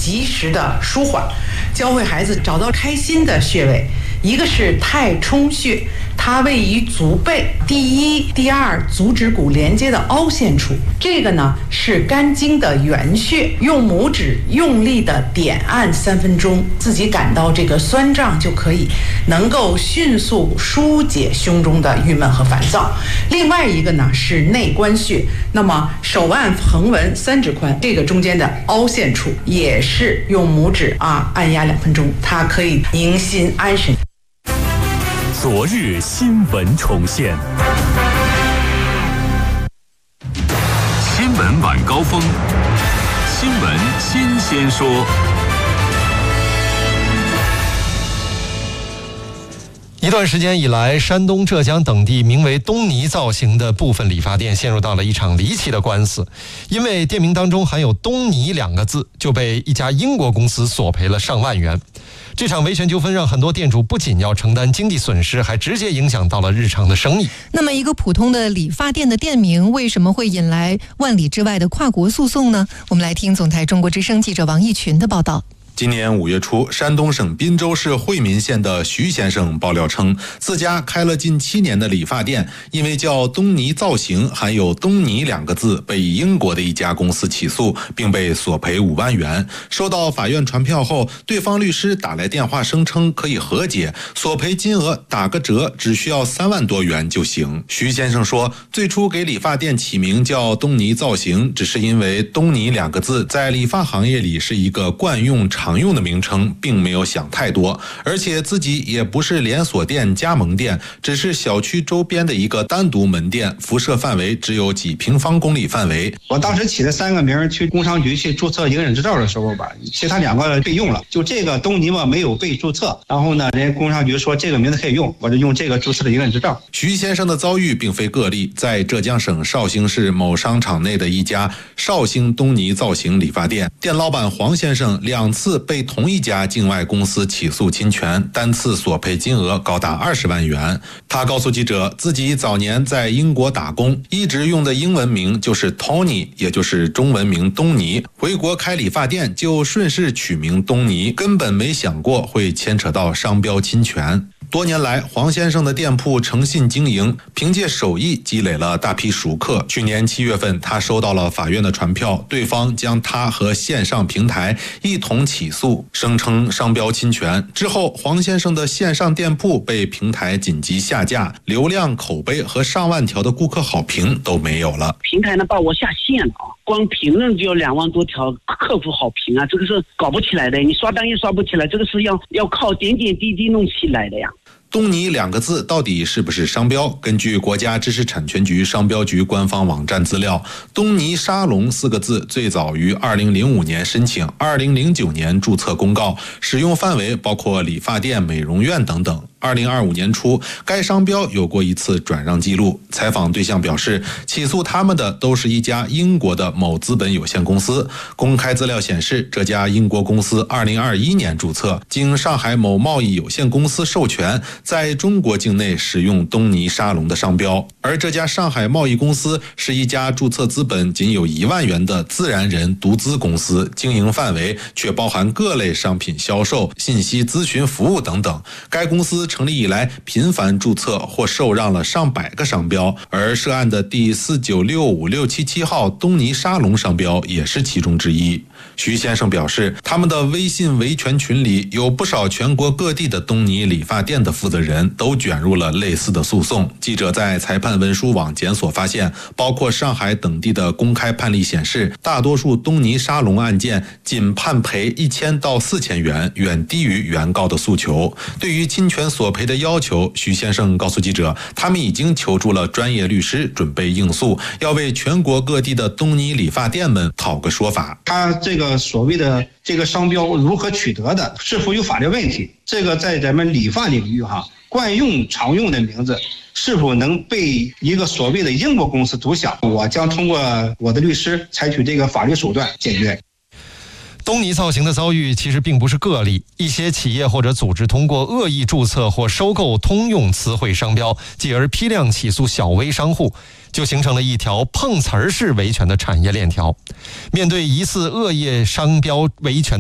及时的舒缓，教会孩子找到开心的穴位。一个是太冲穴，它位于足背第一、第二足趾骨连接的凹陷处，这个呢是肝经的原穴，用拇指用力的点按3分钟，自己感到这个酸胀就可以，能够迅速疏解胸中的郁闷和烦躁。另外一个呢是内关穴，那么手腕横纹3指宽这个中间的凹陷处，也是用拇指按压2分钟，它可以宁心安神。 昨日新闻重现，新闻晚高峰，新闻新鲜说。 一段时间以来，山东、浙江等地名为东尼造型的部分理发店陷入到了一场离奇的官司，因为店名当中含有东尼2个字，就被一家英国公司索赔了上万元。这场维权纠纷让很多店主不仅要承担经济损失，还直接影响到了日常的生意。 那么一个普通的理发店的店名为什么会引来万里之外的跨国诉讼呢？我们来听总台中国之声记者王义群的报道。 今年5月初，山东省滨州市惠民县的徐先生爆料称，自家开了近7年的理发店，因为叫东尼造型，含有东尼2个字，被英国的一家公司起诉，并被索赔5万元。收到法院传票后，对方律师打来电话声称可以和解，索赔金额打个折，只需要3万多元就行。徐先生说，最初给理发店起名叫东尼造型，只是因为东尼2个字在理发行业里是一个惯用常用的名称，并没有想太多，而且自己也不是连锁店、加盟店，只是小区周边的一个单独门店，辐射范围只有几平方公里范围。 我当时起了3个名，去工商局去注册营业执照的时候吧，其他2个被用了，就这个东尼嘛没有被注册，然后呢，人家工商局说这个名字可以用，我就用这个注册的营业执照。 徐先生的遭遇并非个例，在浙江省绍兴市某商场内的一家绍兴东尼造型理发店，店老板黄先生2次被同一家境外公司起诉侵权，单次索赔金额高达20万元。他告诉记者，自己早年在英国打工，一直用的英文名就是 Tony， 也就是中文名东尼，回国开理发店就顺势取名东尼，根本没想过会牵扯到商标侵权。多年来，黄先生的店铺诚信经营，凭借手艺积累了大批熟客。去年7月份，他收到了法院的传票，对方将他和线上平台一同起诉，声称商标侵权。之后，黄先生的线上店铺被平台紧急下架，流量、口碑和上万条的顾客好评都没有了。 平台呢把我下线了啊！光评论就要2万多条客户好评啊，这个是搞不起来的，你刷单也刷不起来，这个是要靠点点滴滴弄起来的呀。 东尼2个字到底是不是商标？根据国家知识产权局商标局官方网站资料，东尼沙龙4个字最早于2005年申请，2009年注册公告，使用范围包括理发店、美容院等等。2025年初，该商标有过一次转让记录。采访对象表示，起诉他们的都是一家英国的某资本有限公司。公开资料显示，这家英国公司2021年注册，经上海某贸易有限公司授权，在中国境内使用东尼沙龙的商标。而这家上海贸易公司是一家注册资本仅有1万元的自然人独资公司，经营范围却包含各类商品销售、信息咨询服务等等。该公司成立以来频繁注册或受让了上百个商标，而涉案的第4965677号东尼沙龙商标也是其中之一。徐先生表示，他们的微信维权群里有不少全国各地的东尼理发店的负责人都卷入了类似的诉讼。记者在裁判文书网检索发现，包括上海等地的公开判例显示，大多数东尼沙龙案件仅判赔1000到4000元，远低于原告的诉求。对于侵权索赔的要求，徐先生告诉记者，他们已经求助了专业律师，准备应诉，要为全国各地的东尼理发店们讨个说法。 他这个所谓的这个商标如何取得的，是否有法律问题？这个在咱们理发领域惯用常用的名字是否能被一个所谓的英国公司独享？我将通过我的律师采取这个法律手段解决。 东尼造型的遭遇其实并不是个例，一些企业或者组织通过恶意注册或收购通用词汇商标，继而批量起诉小微商户，就形成了一条碰瓷儿式维权的产业链条。面对疑似恶意商标维权